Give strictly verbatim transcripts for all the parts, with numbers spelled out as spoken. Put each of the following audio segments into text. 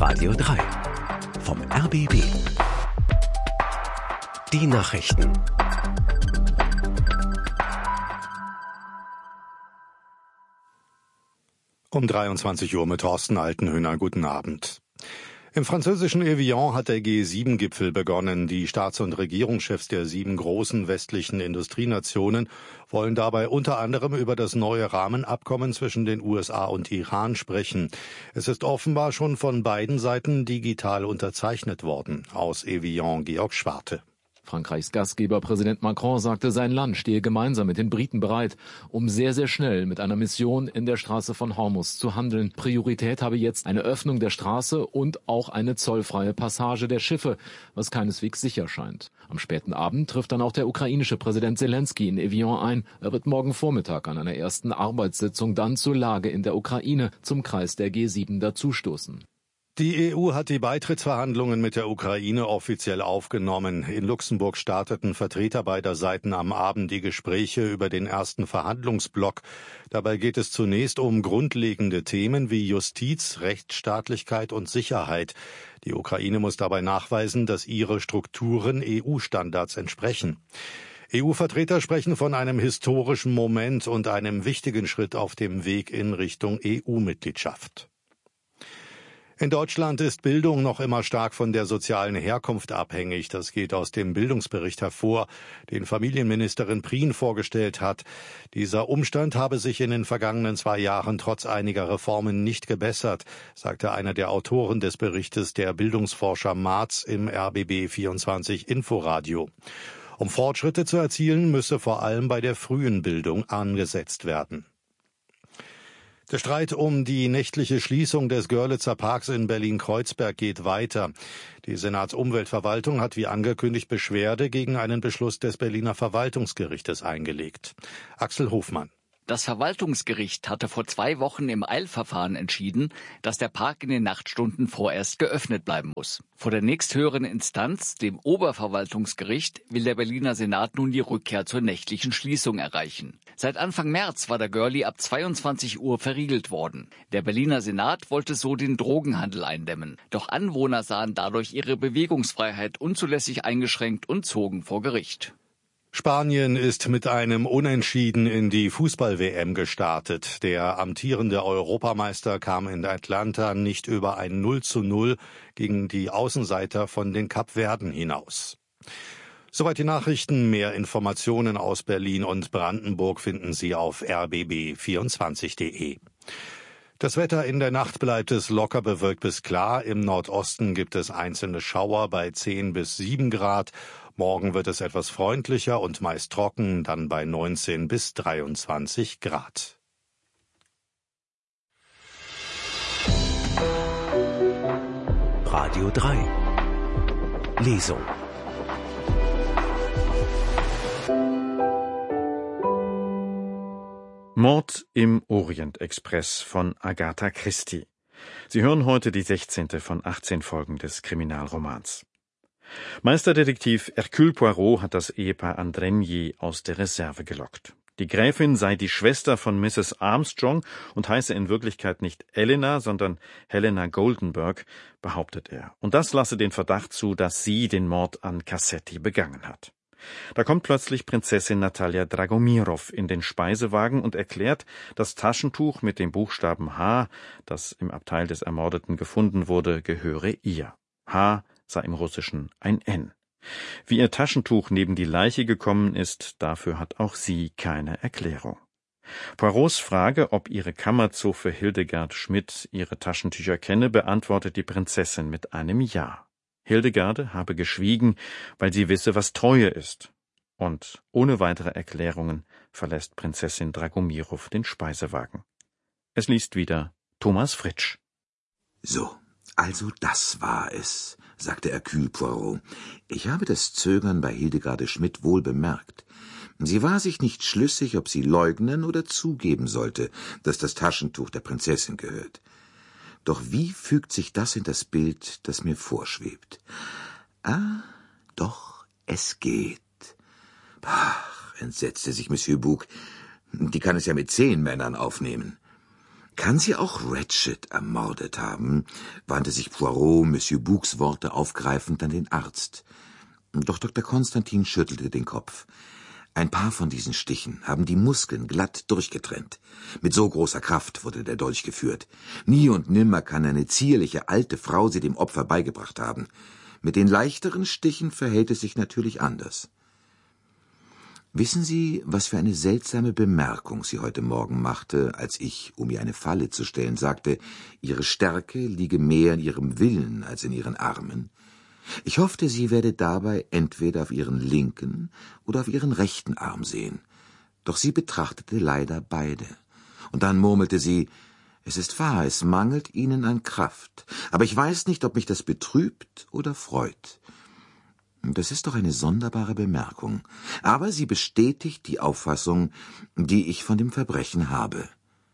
Radio drei vom R B B. Die Nachrichten. Um dreiundzwanzig Uhr mit Thorsten Altenhöhner. Guten Abend. Im französischen Evian hat der G sieben Gipfel begonnen. Die Staats- und Regierungschefs der sieben großen westlichen Industrienationen wollen dabei unter anderem über das neue Rahmenabkommen zwischen den U S A und Iran sprechen. Es ist offenbar schon von beiden Seiten digital unterzeichnet worden. Aus Evian Georg Schwarte. Frankreichs Gastgeber Präsident Macron sagte, sein Land stehe gemeinsam mit den Briten bereit, um sehr, sehr schnell mit einer Mission in der Straße von Hormuz zu handeln. Priorität habe jetzt eine Öffnung der Straße und auch eine zollfreie Passage der Schiffe, was keineswegs sicher scheint. Am späten Abend trifft dann auch der ukrainische Präsident Zelensky in Evian ein. Er wird morgen Vormittag an einer ersten Arbeitssitzung dann zur Lage in der Ukraine zum Kreis der G sieben dazustoßen. Die E U hat die Beitrittsverhandlungen mit der Ukraine offiziell aufgenommen. In Luxemburg starteten Vertreter beider Seiten am Abend die Gespräche über den ersten Verhandlungsblock. Dabei geht es zunächst um grundlegende Themen wie Justiz, Rechtsstaatlichkeit und Sicherheit. Die Ukraine muss dabei nachweisen, dass ihre Strukturen E U-Standards entsprechen. E U-Vertreter sprechen von einem historischen Moment und einem wichtigen Schritt auf dem Weg in Richtung E U-Mitgliedschaft. In Deutschland ist Bildung noch immer stark von der sozialen Herkunft abhängig. Das geht aus dem Bildungsbericht hervor, den Familienministerin Prien vorgestellt hat. Dieser Umstand habe sich in den vergangenen zwei Jahren trotz einiger Reformen nicht gebessert, sagte einer der Autoren des Berichtes, der Bildungsforscher Marz, im R B B vierundzwanzig Inforadio. Um Fortschritte zu erzielen, müsse vor allem bei der frühen Bildung angesetzt werden. Der Streit um die nächtliche Schließung des Görlitzer Parks in Berlin-Kreuzberg geht weiter. Die Senatsumweltverwaltung hat wie angekündigt Beschwerde gegen einen Beschluss des Berliner Verwaltungsgerichtes eingelegt. Axel Hofmann. Das Verwaltungsgericht hatte vor zwei Wochen im Eilverfahren entschieden, dass der Park in den Nachtstunden vorerst geöffnet bleiben muss. Vor der nächsthöheren Instanz, dem Oberverwaltungsgericht, will der Berliner Senat nun die Rückkehr zur nächtlichen Schließung erreichen. Seit Anfang März war der Görli ab zweiundzwanzig Uhr verriegelt worden. Der Berliner Senat wollte so den Drogenhandel eindämmen. Doch Anwohner sahen dadurch ihre Bewegungsfreiheit unzulässig eingeschränkt und zogen vor Gericht. Spanien ist mit einem Unentschieden in die Fußball-W M gestartet. Der amtierende Europameister kam in Atlanta nicht über ein null zu null gegen die Außenseiter von den Kapverden hinaus. Soweit die Nachrichten. Mehr Informationen aus Berlin und Brandenburg finden Sie auf r b b vierundzwanzig punkt d e. Das Wetter: in der Nacht bleibt es locker bewölkt bis klar. Im Nordosten gibt es einzelne Schauer bei zehn bis sieben Grad. Morgen wird es etwas freundlicher und meist trocken, dann bei neunzehn bis dreiundzwanzig Grad. Radio drei. Lesung. Mord im Orient-Express von Agatha Christie. Sie hören heute die sechzehnte von achtzehn Folgen des Kriminalromans. Meisterdetektiv Hercule Poirot hat das Ehepaar Andrigny aus der Reserve gelockt. Die Gräfin sei die Schwester von Misses Armstrong und heiße in Wirklichkeit nicht Elena, sondern Helena Goldenberg, behauptet er. Und das lasse den Verdacht zu, dass sie den Mord an Cassetti begangen hat. Da kommt plötzlich Prinzessin Natalia Dragomirov in den Speisewagen und erklärt, das Taschentuch mit dem Buchstaben H, das im Abteil des Ermordeten gefunden wurde, gehöre ihr. H sei im Russischen ein N. Wie ihr Taschentuch neben die Leiche gekommen ist, dafür hat auch sie keine Erklärung. Poirots Frage, ob ihre Kammerzofe Hildegard Schmidt ihre Taschentücher kenne, beantwortet die Prinzessin mit einem Ja. Hildegarde habe geschwiegen, weil sie wisse, was Treue ist. Und ohne weitere Erklärungen verlässt Prinzessin Dragomirov den Speisewagen. Es liest wieder Thomas Fritsch. So, also das war es, sagte Hercule Poirot. Ich habe das Zögern bei Hildegarde Schmidt wohl bemerkt. Sie war sich nicht schlüssig, ob sie leugnen oder zugeben sollte, dass das Taschentuch der Prinzessin gehört. Doch wie fügt sich das in das Bild, das mir vorschwebt? Ah, doch, es geht. Ach, entsetzte sich Monsieur Bouc, die kann es ja mit zehn Männern aufnehmen. Kann sie auch Ratchet ermordet haben?, wandte sich Poirot Monsieur Boucs Worte aufgreifend an den Arzt. Doch Doktor Konstantin schüttelte den Kopf. Ein paar von diesen Stichen haben die Muskeln glatt durchgetrennt. Mit so großer Kraft wurde der Dolch geführt. Nie und nimmer kann eine zierliche alte Frau sie dem Opfer beigebracht haben. Mit den leichteren Stichen verhält es sich natürlich anders. Wissen Sie, was für eine seltsame Bemerkung sie heute Morgen machte, als ich, um ihr eine Falle zu stellen, sagte, ihre Stärke liege mehr in ihrem Willen als in ihren Armen? Ich hoffte, sie werde dabei entweder auf ihren linken oder auf ihren rechten Arm sehen. Doch sie betrachtete leider beide. Und dann murmelte sie, »Es ist wahr, es mangelt ihnen an Kraft, aber ich weiß nicht, ob mich das betrübt oder freut.« Das ist doch eine sonderbare Bemerkung, aber sie bestätigt die Auffassung, die ich von dem Verbrechen habe.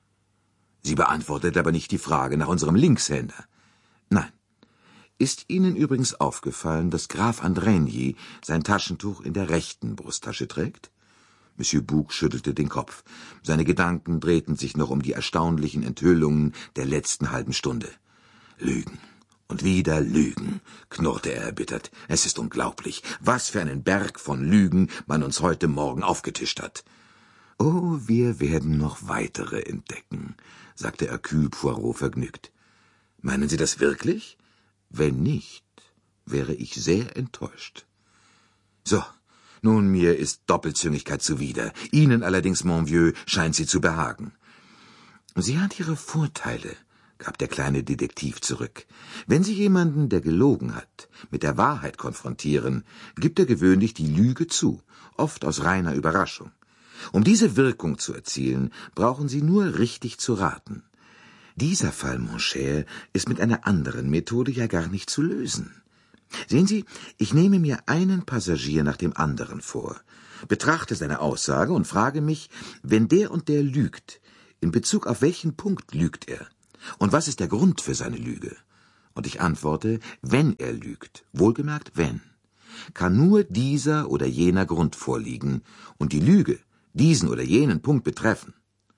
Sie beantwortet aber nicht die Frage nach unserem Linkshänder. Nein. Ist Ihnen übrigens aufgefallen, dass Graf Andrigny sein Taschentuch in der rechten Brusttasche trägt? Monsieur Bouc schüttelte den Kopf. Seine Gedanken drehten sich noch um die erstaunlichen Enthüllungen der letzten halben Stunde. Lügen und wieder Lügen, knurrte er erbittert. Es ist unglaublich, was für einen Berg von Lügen man uns heute Morgen aufgetischt hat. Oh, wir werden noch weitere entdecken, sagte Hercule Poirot vergnügt. Meinen Sie das wirklich? Wenn nicht, wäre ich sehr enttäuscht. So, nun, mir ist Doppelzüngigkeit zuwider. Ihnen allerdings, mon vieux, scheint sie zu behagen. Sie hat ihre Vorteile, gab der kleine Detektiv zurück. Wenn Sie jemanden, der gelogen hat, mit der Wahrheit konfrontieren, gibt er gewöhnlich die Lüge zu, oft aus reiner Überraschung. Um diese Wirkung zu erzielen, brauchen Sie nur richtig zu raten. Dieser Fall, mon cher, ist mit einer anderen Methode ja gar nicht zu lösen. Sehen Sie, ich nehme mir einen Passagier nach dem anderen vor, betrachte seine Aussage und frage mich, wenn der und der lügt, in Bezug auf welchen Punkt lügt er? Und was ist der Grund für seine Lüge? Und ich antworte, wenn er lügt, wohlgemerkt wenn, kann nur dieser oder jener Grund vorliegen und die Lüge diesen oder jenen Punkt betreffen.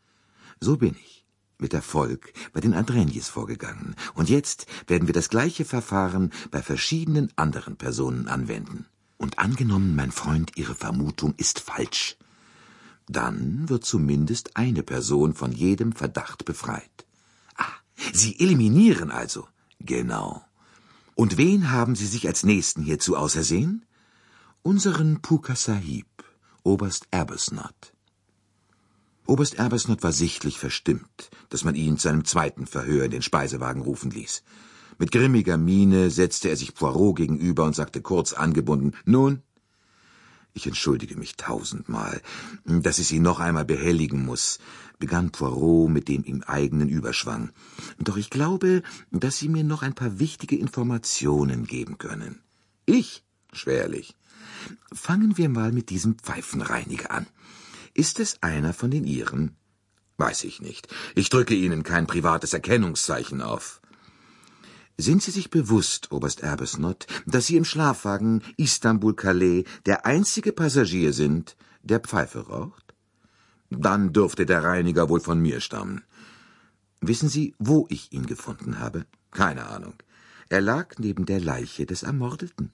So bin ich mit Erfolg bei den Andrignys vorgegangen, und jetzt werden wir das gleiche Verfahren bei verschiedenen anderen Personen anwenden. Und angenommen, mein Freund, Ihre Vermutung ist falsch, dann wird zumindest eine Person von jedem Verdacht befreit. Ah, Sie eliminieren also? Genau. Und wen haben Sie sich als Nächsten hierzu ausersehen? Unseren Puka Sahib, Oberst Arbuthnot. Oberst Arbuthnot war sichtlich verstimmt, dass man ihn zu einem zweiten Verhör in den Speisewagen rufen ließ. Mit grimmiger Miene setzte er sich Poirot gegenüber und sagte kurz angebunden, »Nun?« »Ich entschuldige mich tausendmal, dass ich Sie noch einmal behelligen muss«, begann Poirot mit dem ihm eigenen Überschwang. »Doch ich glaube, dass Sie mir noch ein paar wichtige Informationen geben können.« »Ich? Schwerlich. Fangen wir mal mit diesem Pfeifenreiniger an. Ist es einer von den Ihren?« »Weiß ich nicht. Ich drücke Ihnen kein privates Erkennungszeichen auf.« »Sind Sie sich bewusst, Oberst Arbuthnot, dass Sie im Schlafwagen Istanbul-Calais der einzige Passagier sind, der Pfeife raucht?« »Dann dürfte der Reiniger wohl von mir stammen.« »Wissen Sie, wo ich ihn gefunden habe?« »Keine Ahnung. Er lag neben der Leiche des Ermordeten.«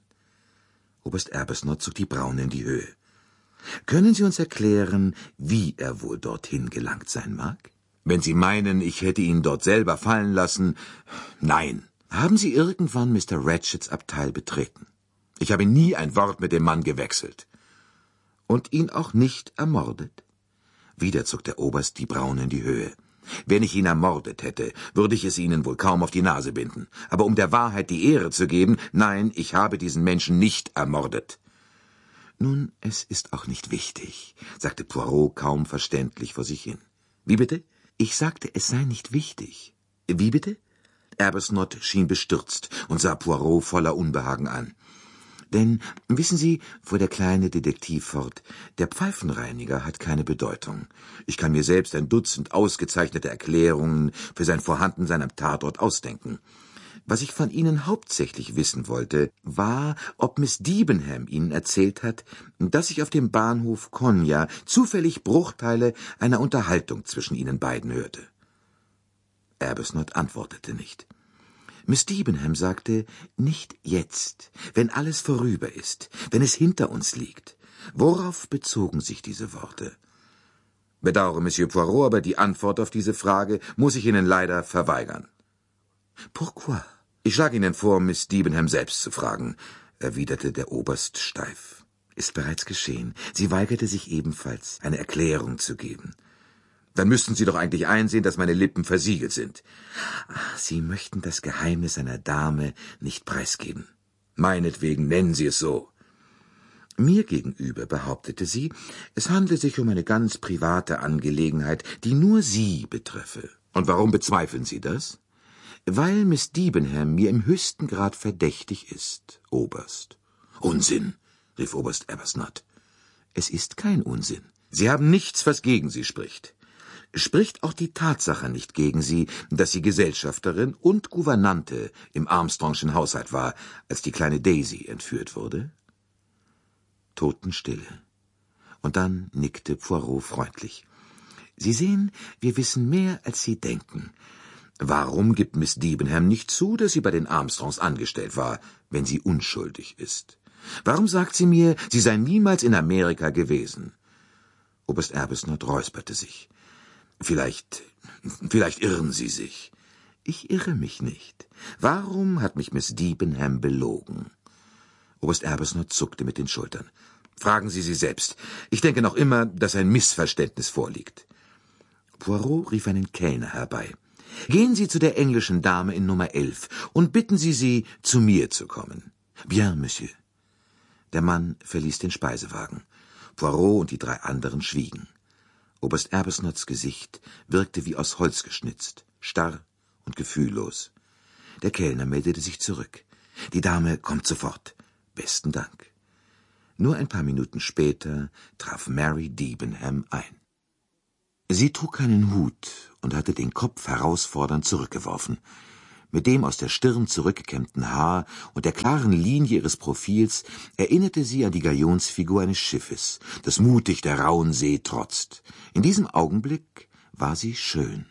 Oberst Arbuthnot zog die Brauen in die Höhe. »Können Sie uns erklären, wie er wohl dorthin gelangt sein mag?« »Wenn Sie meinen, ich hätte ihn dort selber fallen lassen, nein.« »Haben Sie irgendwann Mister Ratchets Abteil betreten?« »Ich habe nie ein Wort mit dem Mann gewechselt.« »Und ihn auch nicht ermordet?« Wieder zog der Oberst die Brauen in die Höhe. »Wenn ich ihn ermordet hätte, würde ich es Ihnen wohl kaum auf die Nase binden. Aber um der Wahrheit die Ehre zu geben, nein, ich habe diesen Menschen nicht ermordet.« »Nun, es ist auch nicht wichtig«, sagte Poirot kaum verständlich vor sich hin. »Wie bitte?« »Ich sagte, es sei nicht wichtig.« »Wie bitte?« Arbuthnot schien bestürzt und sah Poirot voller Unbehagen an. »Denn, wissen Sie, fuhr der kleine Detektiv fort, der Pfeifenreiniger hat keine Bedeutung. Ich kann mir selbst ein Dutzend ausgezeichnete Erklärungen für sein Vorhandensein am Tatort ausdenken. Was ich von Ihnen hauptsächlich wissen wollte, war, ob Miss Debenham Ihnen erzählt hat, dass ich auf dem Bahnhof Konya zufällig Bruchteile einer Unterhaltung zwischen Ihnen beiden hörte.« Arbuthnot antwortete nicht. Miss Debenham sagte, nicht jetzt, wenn alles vorüber ist, wenn es hinter uns liegt. Worauf bezogen sich diese Worte? Bedauere, Monsieur Poirot, aber die Antwort auf diese Frage muss ich Ihnen leider verweigern. Pourquoi? Ich schlage Ihnen vor, Miss Debenham selbst zu fragen, erwiderte der Oberst steif. Ist bereits geschehen. Sie weigerte sich ebenfalls, eine Erklärung zu geben. Dann müssten Sie doch eigentlich einsehen, dass meine Lippen versiegelt sind. Ach, Sie möchten das Geheimnis einer Dame nicht preisgeben. Meinetwegen nennen Sie es so. Mir gegenüber behauptete sie, es handle sich um eine ganz private Angelegenheit, die nur Sie betreffe. Und warum bezweifeln Sie das? Weil Miss Debenham mir im höchsten Grad verdächtig ist, Oberst. Unsinn, rief Oberst Arbuthnot. Es ist kein Unsinn. Sie haben nichts, was gegen Sie spricht. Spricht auch die Tatsache nicht gegen Sie, dass sie Gesellschafterin und Gouvernante im Armstrongschen Haushalt war, als die kleine Daisy entführt wurde? Totenstille. Und dann nickte Poirot freundlich. Sie sehen, wir wissen mehr, als Sie denken. Warum gibt Miss Debenham nicht zu, dass sie bei den Armstrongs angestellt war, wenn sie unschuldig ist? Warum sagt sie mir, sie sei niemals in Amerika gewesen? Oberst Arbuthnot räusperte sich. Vielleicht, vielleicht irren Sie sich. Ich irre mich nicht. Warum hat mich Miss Debenham belogen? Oberst Arbuthnot zuckte mit den Schultern. Fragen Sie sie selbst. Ich denke noch immer, dass ein Missverständnis vorliegt. Poirot rief einen Kellner herbei. Gehen Sie zu der englischen Dame in Nummer elf und bitten Sie sie, zu mir zu kommen. Bien, Monsieur. Der Mann verließ den Speisewagen. Poirot und die drei anderen schwiegen. Oberst Arbuthnots Gesicht wirkte wie aus Holz geschnitzt, starr und gefühllos. Der Kellner meldete sich zurück. Die Dame kommt sofort. Besten Dank. Nur ein paar Minuten später traf Mary Debenham ein. Sie trug keinen Hut und hatte den Kopf herausfordernd zurückgeworfen. Mit dem aus der Stirn zurückgekämmten Haar und der klaren Linie ihres Profils erinnerte sie an die Galionsfigur eines Schiffes, das mutig der rauen See trotzt. In diesem Augenblick war sie schön.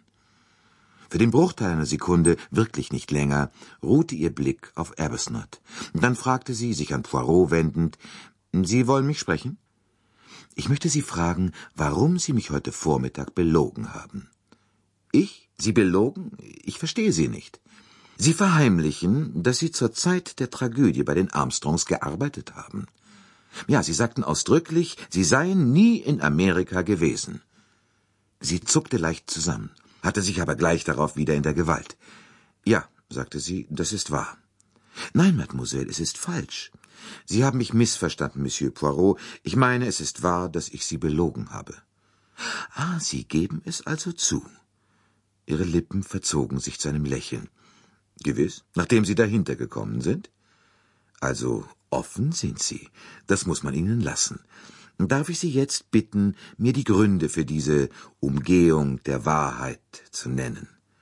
Für den Bruchteil einer Sekunde, wirklich nicht länger, ruhte ihr Blick auf Arbuthnot. Dann fragte sie, sich an Poirot wendend, »Sie wollen mich sprechen?« »Ich möchte Sie fragen, warum Sie mich heute Vormittag belogen haben.« »Ich? Sie belogen? Ich verstehe Sie nicht.« »Sie verheimlichen, dass Sie zur Zeit der Tragödie bei den Armstrongs gearbeitet haben. Ja, Sie sagten ausdrücklich, Sie seien nie in Amerika gewesen.« Sie zuckte leicht zusammen, hatte sich aber gleich darauf wieder in der Gewalt. »Ja«, sagte sie, »das ist wahr.« »Nein, Mademoiselle, es ist falsch. Sie haben mich missverstanden, Monsieur Poirot. Ich meine, es ist wahr, dass ich Sie belogen habe.« »Ah, Sie geben es also zu.« Ihre Lippen verzogen sich zu einem Lächeln. »Gewiss, nachdem Sie dahinter gekommen sind?« »Also offen sind Sie. Das muss man Ihnen lassen. Darf ich Sie jetzt bitten, mir die Gründe für diese Umgehung der Wahrheit zu nennen?«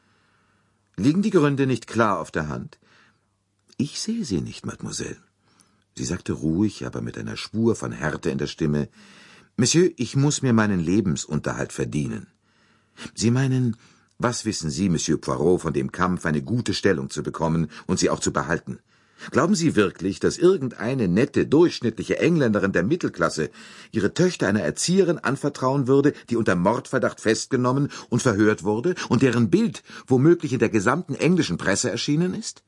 »Liegen die Gründe nicht klar auf der Hand?« »Ich sehe sie nicht, Mademoiselle.« Sie sagte ruhig, aber mit einer Spur von Härte in der Stimme, »Monsieur, ich muss mir meinen Lebensunterhalt verdienen.« »Sie meinen, was wissen Sie, Monsieur Poirot, von dem Kampf, eine gute Stellung zu bekommen und sie auch zu behalten? Glauben Sie wirklich, dass irgendeine nette, durchschnittliche Engländerin der Mittelklasse ihre Töchter einer Erzieherin anvertrauen würde, die unter Mordverdacht festgenommen und verhört wurde und deren Bild womöglich in der gesamten englischen Presse erschienen ist?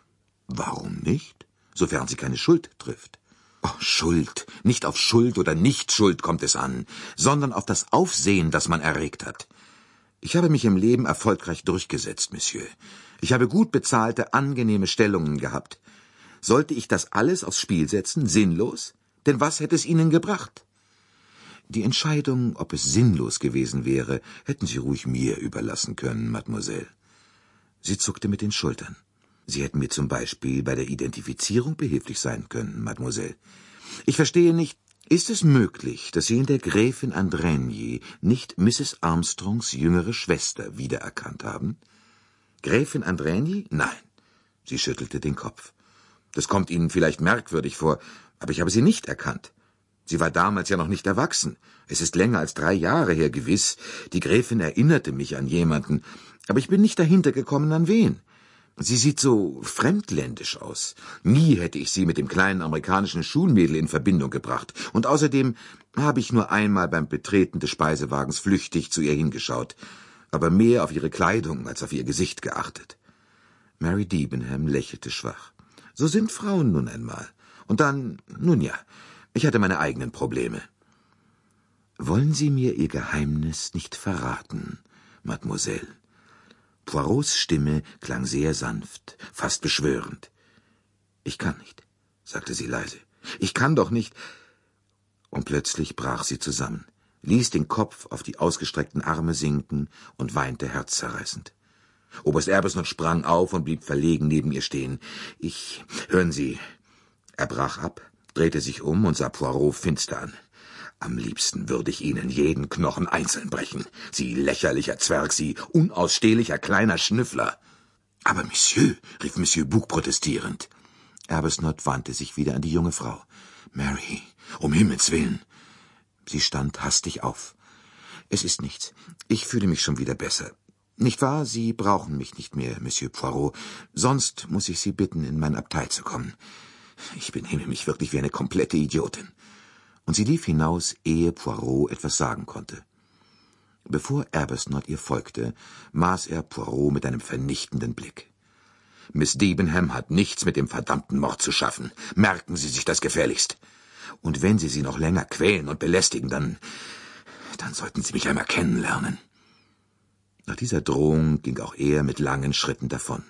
Warum nicht, sofern sie keine Schuld trifft? Oh, Schuld, nicht auf Schuld oder Nichtschuld kommt es an, sondern auf das Aufsehen, das man erregt hat. Ich habe mich im Leben erfolgreich durchgesetzt, Monsieur. Ich habe gut bezahlte, angenehme Stellungen gehabt. Sollte ich das alles aufs Spiel setzen, sinnlos? Denn was hätte es Ihnen gebracht? Die Entscheidung, ob es sinnlos gewesen wäre, hätten Sie ruhig mir überlassen können, Mademoiselle. Sie zuckte mit den Schultern. Sie hätten mir zum Beispiel bei der Identifizierung behilflich sein können, Mademoiselle. Ich verstehe nicht, ist es möglich, dass Sie in der Gräfin Andrigny nicht Misses Armstrongs jüngere Schwester wiedererkannt haben? Gräfin Andrigny? Nein. Sie schüttelte den Kopf. Das kommt Ihnen vielleicht merkwürdig vor, aber ich habe sie nicht erkannt. Sie war damals ja noch nicht erwachsen. Es ist länger als drei Jahre her, gewiss. Die Gräfin erinnerte mich an jemanden, aber ich bin nicht dahinter gekommen, an wen. Sie sieht so fremdländisch aus. Nie hätte ich sie mit dem kleinen amerikanischen Schulmädel in Verbindung gebracht. Und außerdem habe ich nur einmal beim Betreten des Speisewagens flüchtig zu ihr hingeschaut, aber mehr auf ihre Kleidung als auf ihr Gesicht geachtet. Mary Debenham lächelte schwach. So sind Frauen nun einmal. Und dann, nun ja, ich hatte meine eigenen Probleme. Wollen Sie mir Ihr Geheimnis nicht verraten, Mademoiselle? Poirots Stimme klang sehr sanft, fast beschwörend. »Ich kann nicht«, sagte sie leise. »Ich kann doch nicht.« Und plötzlich brach sie zusammen, ließ den Kopf auf die ausgestreckten Arme sinken und weinte herzzerreißend. Oberst Arbuthnot sprang auf und blieb verlegen neben ihr stehen. »Ich... Hören Sie...« Er brach ab, drehte sich um und sah Poirot finster an. »Am liebsten würde ich Ihnen jeden Knochen einzeln brechen. Sie lächerlicher Zwerg, Sie unausstehlicher kleiner Schnüffler.« »Aber Monsieur«, rief Monsieur Bouc protestierend. Arbuthnot wandte sich wieder an die junge Frau. »Mary, um Himmels willen!« Sie stand hastig auf. »Es ist nichts. Ich fühle mich schon wieder besser. Nicht wahr? Sie brauchen mich nicht mehr, Monsieur Poirot. Sonst muss ich Sie bitten, in mein Abteil zu kommen. Ich benehme mich wirklich wie eine komplette Idiotin.« Und sie lief hinaus, ehe Poirot etwas sagen konnte. Bevor Arbuthnot ihr folgte, maß er Poirot mit einem vernichtenden Blick. »Miss Debenham hat nichts mit dem verdammten Mord zu schaffen. Merken Sie sich das gefälligst. Und wenn Sie sie noch länger quälen und belästigen, dann... dann sollten Sie mich einmal kennenlernen.« Nach dieser Drohung ging auch er mit langen Schritten davon.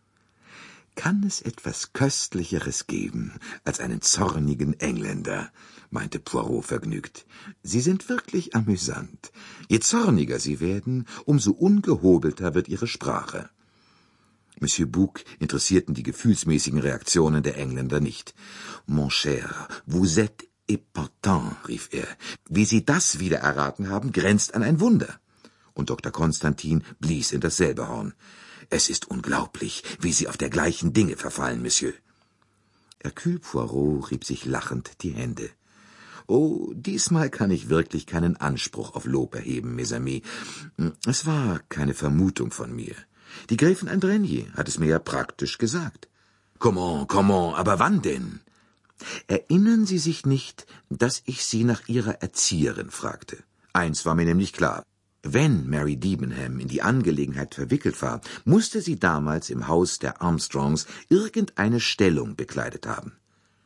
»Kann es etwas Köstlicheres geben als einen zornigen Engländer?« meinte Poirot vergnügt. »Sie sind wirklich amüsant. Je zorniger Sie werden, umso ungehobelter wird Ihre Sprache.« Monsieur Bouc interessierten die gefühlsmäßigen Reaktionen der Engländer nicht. »Mon cher, vous êtes épatant«, rief er. »Wie Sie das wieder erraten haben, grenzt an ein Wunder.« Und Doktor Konstantin blies in dasselbe Horn. »Es ist unglaublich, wie Sie auf dergleichen Dinge verfallen, Monsieur.« Hercule Poirot rieb sich lachend die Hände. »Oh, diesmal kann ich wirklich keinen Anspruch auf Lob erheben, mes amis. Es war keine Vermutung von mir. Die Gräfin Andrenier hat es mir ja praktisch gesagt.« »Comment, comment, aber wann denn?« »Erinnern Sie sich nicht, dass ich Sie nach Ihrer Erzieherin fragte? Eins war mir nämlich klar. Wenn Mary Debenham in die Angelegenheit verwickelt war, musste sie damals im Haus der Armstrongs irgendeine Stellung bekleidet haben.«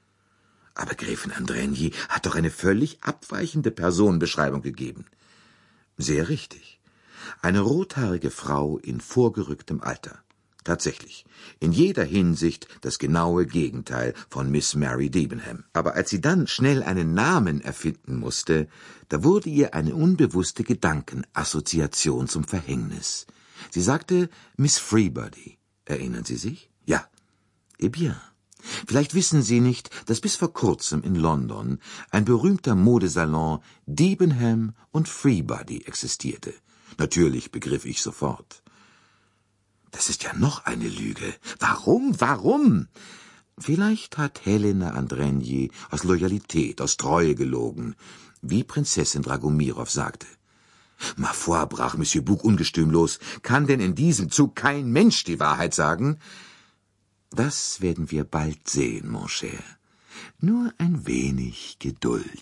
»Aber Gräfin Andrenier hat doch eine völlig abweichende Personenbeschreibung gegeben.« »Sehr richtig. Eine rothaarige Frau in vorgerücktem Alter. Tatsächlich, in jeder Hinsicht das genaue Gegenteil von Miss Mary Debenham. Aber als sie dann schnell einen Namen erfinden musste, da wurde ihr eine unbewusste Gedankenassoziation zum Verhängnis. Sie sagte Miss Freebody. Erinnern Sie sich? Ja. Eh bien. Vielleicht wissen Sie nicht, dass bis vor kurzem in London ein berühmter Modesalon Debenham und Freebody existierte. Natürlich begriff ich sofort. Das ist ja noch eine Lüge. Warum, warum? Vielleicht hat Helena Andrenier aus Loyalität, aus Treue gelogen, wie Prinzessin Dragomirow sagte. Ma foi, brach Monsieur Bouc ungestüm los, kann denn in diesem Zug kein Mensch die Wahrheit sagen? Das werden wir bald sehen, mon cher. Nur ein wenig Geduld.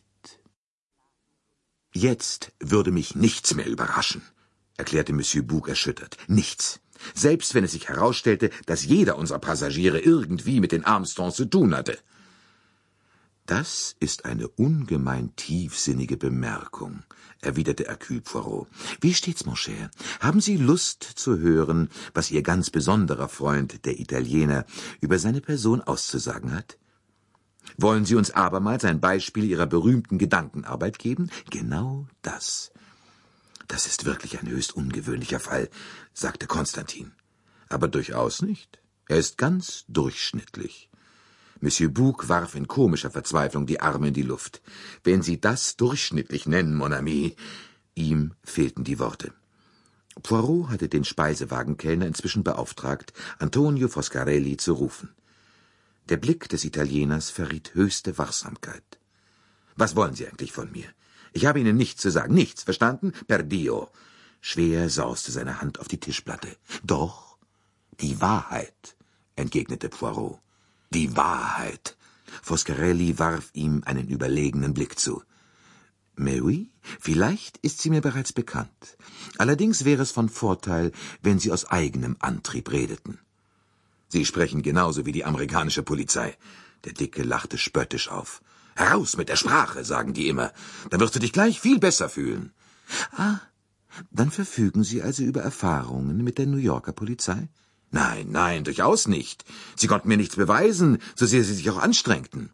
Jetzt würde mich nichts mehr überraschen, erklärte Monsieur Bouc erschüttert. Nichts. Selbst wenn es sich herausstellte, dass jeder unserer Passagiere irgendwie mit den Armstrongs zu tun hatte. »Das ist eine ungemein tiefsinnige Bemerkung«, erwiderte Hercule Poirot. »Wie steht's, mon cher? Haben Sie Lust zu hören, was Ihr ganz besonderer Freund, der Italiener, über seine Person auszusagen hat? Wollen Sie uns abermals ein Beispiel Ihrer berühmten Gedankenarbeit geben? Genau das.« »Das ist wirklich ein höchst ungewöhnlicher Fall«, sagte Konstantin. »Aber durchaus nicht. Er ist ganz durchschnittlich.« Monsieur Bouc warf in komischer Verzweiflung die Arme in die Luft. »Wenn Sie das durchschnittlich nennen, mon ami!« Ihm fehlten die Worte. Poirot hatte den Speisewagenkellner inzwischen beauftragt, Antonio Foscarelli zu rufen. Der Blick des Italieners verriet höchste Wachsamkeit. Was wollen Sie eigentlich von mir? Ich habe Ihnen nichts zu sagen, nichts, verstanden? Per Dio. Schwer sauste seine Hand auf die Tischplatte. Doch, die Wahrheit, entgegnete Poirot. Die Wahrheit. Foscarelli warf ihm einen überlegenen Blick zu. Mais oui, vielleicht ist sie mir bereits bekannt. Allerdings wäre es von Vorteil, wenn Sie aus eigenem Antrieb redeten. Sie sprechen genauso wie die amerikanische Polizei. Der Dicke lachte spöttisch auf. Heraus mit der Sprache, sagen die immer. Dann wirst du dich gleich viel besser fühlen. Ah, dann verfügen Sie also über Erfahrungen mit der New Yorker Polizei? Nein, nein, durchaus nicht. Sie konnten mir nichts beweisen, so sehr Sie sich auch anstrengten.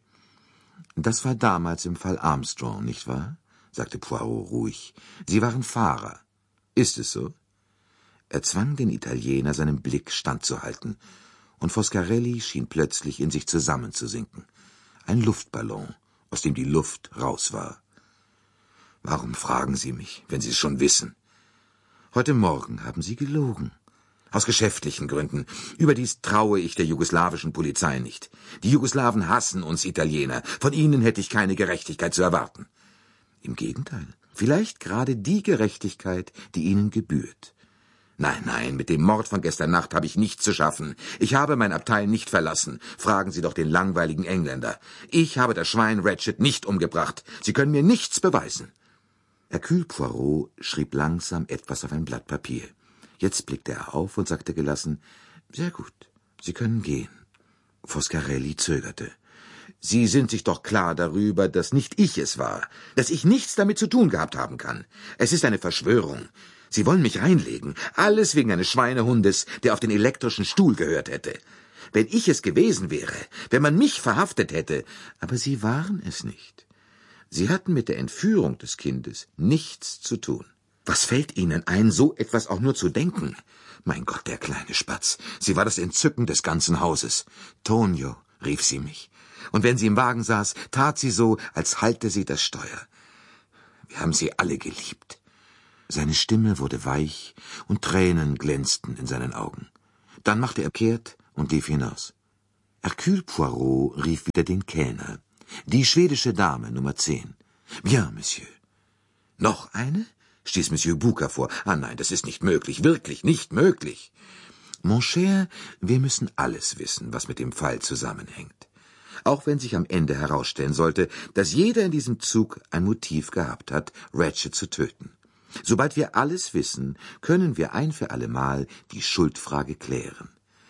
Das war damals im Fall Armstrong, nicht wahr? Sagte Poirot ruhig. Sie waren Fahrer. Ist es so? Er zwang den Italiener, seinem Blick standzuhalten, und Foscarelli schien plötzlich in sich zusammenzusinken. Ein Luftballon, aus dem die Luft raus war. Warum fragen Sie mich, wenn Sie es schon wissen? Heute Morgen haben Sie gelogen. Aus geschäftlichen Gründen. Überdies traue ich der jugoslawischen Polizei nicht. Die Jugoslawen hassen uns Italiener. Von ihnen hätte ich keine Gerechtigkeit zu erwarten. Im Gegenteil, vielleicht gerade die Gerechtigkeit, die ihnen gebührt. Nein, nein, mit dem Mord von gestern Nacht habe ich nichts zu schaffen. Ich habe mein Abteil nicht verlassen. Fragen Sie doch den langweiligen Engländer. Ich habe das Schwein Ratchet nicht umgebracht. Sie können mir nichts beweisen. Hercule Poirot schrieb langsam etwas auf ein Blatt Papier. Jetzt blickte er auf und sagte gelassen, »Sehr gut, Sie können gehen.« Foscarelli zögerte. »Sie sind sich doch klar darüber, dass nicht ich es war, dass ich nichts damit zu tun gehabt haben kann. Es ist eine Verschwörung. Sie wollen mich reinlegen, alles wegen eines Schweinehundes, der auf den elektrischen Stuhl gehört hätte. Wenn ich es gewesen wäre, wenn man mich verhaftet hätte, aber Sie waren es nicht. Sie hatten mit der Entführung des Kindes nichts zu tun. Was fällt Ihnen ein, so etwas auch nur zu denken? Mein Gott, der kleine Spatz, sie war das Entzücken des ganzen Hauses. Tonio, rief sie mich. Und wenn sie im Wagen saß, tat sie so, als halte sie das Steuer. Wir haben sie alle geliebt. Seine Stimme wurde weich und Tränen glänzten in seinen Augen. Dann machte er kehrt und lief hinaus. Hercule Poirot rief wieder den Kellner. Die schwedische Dame, Nummer zehn. Bien, Monsieur. Noch eine? Stieß Monsieur Bouc hervor. Ah nein, das ist nicht möglich, wirklich nicht möglich. Mon cher, wir müssen alles wissen, was mit dem Fall zusammenhängt. Auch wenn sich am Ende herausstellen sollte, dass jeder in diesem Zug ein Motiv gehabt hat, Ratchet zu töten. Sobald wir alles wissen, können wir ein für allemal die Schuldfrage klären.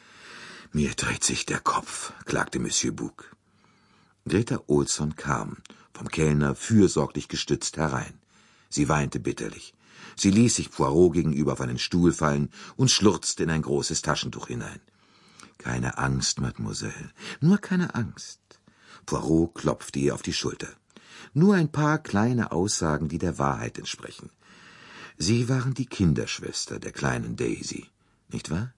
Mir dreht sich der Kopf, klagte Monsieur Bouc. Greta Olson kam, vom Kellner fürsorglich gestützt, herein. Sie weinte bitterlich. Sie ließ sich Poirot gegenüber auf einen Stuhl fallen und schlurzte in ein großes Taschentuch hinein. »Keine Angst, Mademoiselle, nur keine Angst.« Poirot klopfte ihr auf die Schulter. »Nur ein paar kleine Aussagen, die der Wahrheit entsprechen. Sie waren die Kinderschwester der kleinen Daisy, nicht wahr?«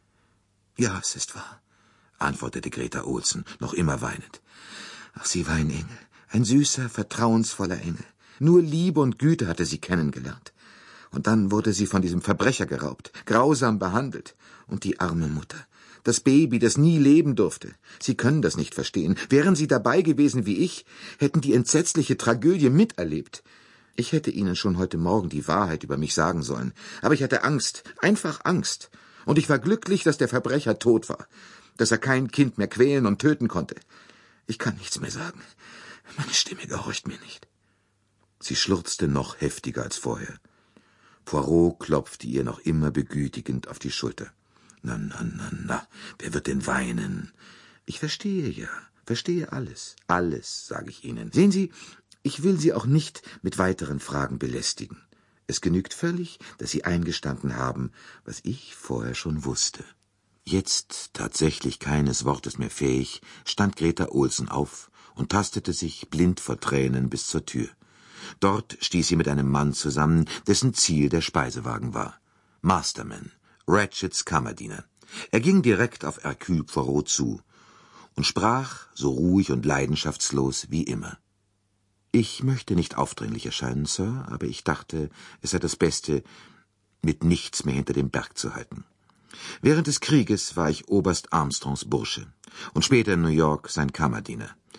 »Ja, es ist wahr«, antwortete Greta Olson, noch immer weinend. »Ach, sie war ein Engel, ein süßer, vertrauensvoller Engel. Nur Liebe und Güte hatte sie kennengelernt. Und dann wurde sie von diesem Verbrecher geraubt, grausam behandelt. Und die arme Mutter, das Baby, das nie leben durfte. Sie können das nicht verstehen. Wären Sie dabei gewesen wie ich, hätten die entsetzliche Tragödie miterlebt. Ich hätte Ihnen schon heute Morgen die Wahrheit über mich sagen sollen. Aber ich hatte Angst, einfach Angst. Und ich war glücklich, dass der Verbrecher tot war, dass er kein Kind mehr quälen und töten konnte. Ich kann nichts mehr sagen. Meine Stimme gehorcht mir nicht.« Sie schluchzte noch heftiger als vorher. Poirot klopfte ihr noch immer begütigend auf die Schulter. »Na, na, na, na, wer wird denn weinen? Ich verstehe ja, verstehe alles, alles, sage ich Ihnen. Sehen Sie, ich will Sie auch nicht mit weiteren Fragen belästigen. Es genügt völlig, dass Sie eingestanden haben, was ich vorher schon wusste.« Jetzt, tatsächlich keines Wortes mehr fähig, stand Greta Olson auf und tastete sich, blind vor Tränen, bis zur Tür. Dort stieß sie mit einem Mann zusammen, dessen Ziel der Speisewagen war. Masterman, Ratchets Kammerdiener. Er ging direkt auf Hercule Poirot zu und sprach so ruhig und leidenschaftslos wie immer. »Ich möchte nicht aufdringlich erscheinen, Sir, aber ich dachte, es sei das Beste, mit nichts mehr hinter dem Berg zu halten. Während des Krieges war ich Oberst Armstrongs Bursche und später in New York sein Kammerdiener.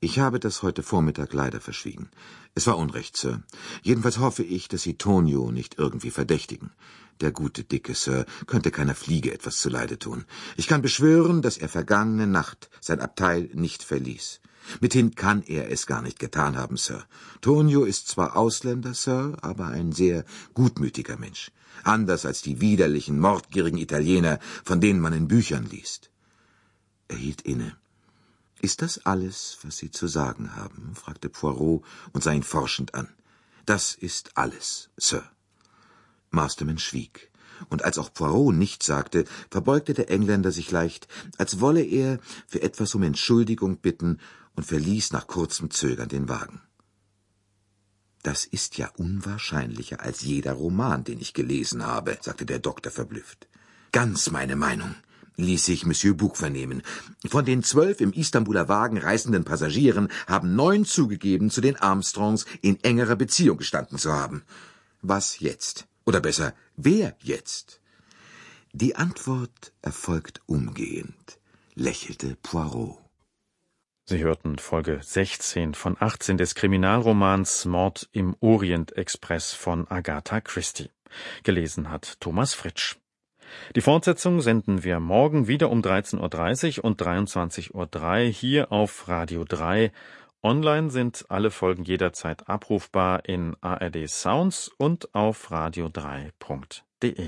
Ich habe das heute Vormittag leider verschwiegen. Es war Unrecht, Sir. Jedenfalls hoffe ich, dass Sie Tonio nicht irgendwie verdächtigen. Der gute dicke Sir könnte keiner Fliege etwas zuleide tun. Ich kann beschwören, dass er vergangene Nacht sein Abteil nicht verließ. Mithin kann er es gar nicht getan haben, Sir. Tonio ist zwar Ausländer, Sir, aber ein sehr gutmütiger Mensch. Anders als die widerlichen, mordgierigen Italiener, von denen man in Büchern liest. Er hielt inne. »Ist das alles, was Sie zu sagen haben?« fragte Poirot und sah ihn forschend an. »Das ist alles, Sir.« Masterman schwieg, und als auch Poirot nichts sagte, verbeugte der Engländer sich leicht, als wolle er für etwas um Entschuldigung bitten, und verließ nach kurzem Zögern den Wagen. »Das ist ja unwahrscheinlicher als jeder Roman, den ich gelesen habe«, sagte der Doktor verblüfft. »Ganz meine Meinung«, ließ sich Monsieur Bouc vernehmen. »Von den zwölf im Istanbuler Wagen reisenden Passagieren haben neun zugegeben, zu den Armstrongs in engerer Beziehung gestanden zu haben. Was jetzt? Oder besser, wer jetzt?« »Die Antwort erfolgt umgehend«, lächelte Poirot. Sie hörten Folge sechzehn von achtzehn des Kriminalromans Mord im Orient-Express von Agatha Christie. Gelesen hat Thomas Fritsch. Die Fortsetzung senden wir morgen wieder um dreizehn Uhr dreißig und dreiundzwanzig Uhr drei hier auf Radio drei. Online sind alle Folgen jederzeit abrufbar in A R D Sounds und auf radio drei punkt de.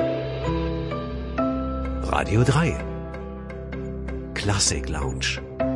Radio drei Klassik Lounge.